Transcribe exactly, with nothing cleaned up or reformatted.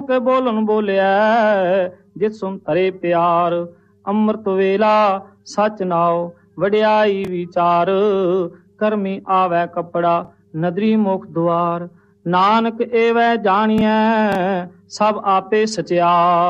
के बोलन बोलिया जित सुन तरे प्यार। अमृत वेला सच नाओ वड्याई विचार। करमी आवे कपड़ा नदरी मुख द्वार। नानक एवै जानिए सब आपे सचिया।